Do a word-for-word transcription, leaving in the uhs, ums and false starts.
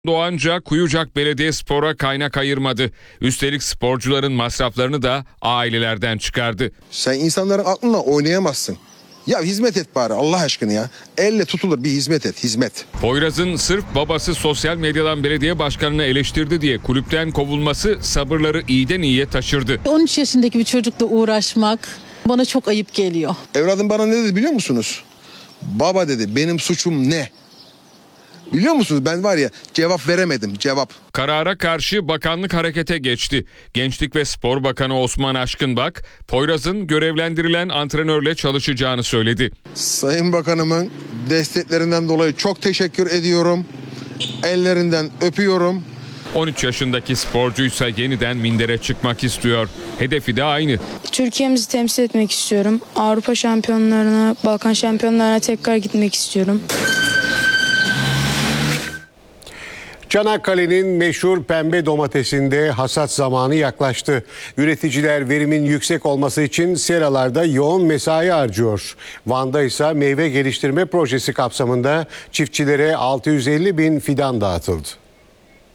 Doğanca Kuyucak Belediyespor'a kaynak ayırmadı. Üstelik sporcuların masraflarını da ailelerden çıkardı. Sen insanların aklına oynayamazsın. Ya hizmet et bari Allah aşkına ya. Elle tutulur bir hizmet et, hizmet. Poyraz'ın sırf babası sosyal medyadan belediye başkanını eleştirdi diye kulüpten kovulması sabırları iyiden iyiye taşırdı. on üç yaşındaki bir çocukla uğraşmak bana çok ayıp geliyor. Evladım bana ne dedi biliyor musunuz? Baba dedi benim suçum ne? Biliyor musunuz ben var ya cevap veremedim cevap. Karara karşı bakanlık harekete geçti. Gençlik ve Spor Bakanı Osman Aşkınbak, Poyraz'ın görevlendirilen antrenörle çalışacağını söyledi. Sayın Bakanımın desteklerinden dolayı çok teşekkür ediyorum. Ellerinden öpüyorum. on üç yaşındaki sporcuysa yeniden mindere çıkmak istiyor. Hedefi de aynı. Türkiye'mizi temsil etmek istiyorum. Avrupa şampiyonlarına, Balkan şampiyonlarına tekrar gitmek istiyorum. Çanakkale'nin meşhur pembe domatesinde hasat zamanı yaklaştı. Üreticiler verimin yüksek olması için seralarda yoğun mesai harcıyor. Van'da ise meyve geliştirme projesi kapsamında çiftçilere altı yüz elli bin fidan dağıtıldı.